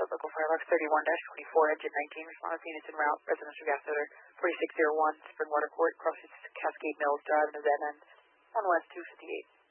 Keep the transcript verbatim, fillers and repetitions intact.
Report Local Firebox thirty-one dash twenty-four, engine nineteen, response units en route, residential gas odor, forty-six oh one, Springwater Court, crosses Cascade Mills Drive, and the Van End, one west two fifty-eight.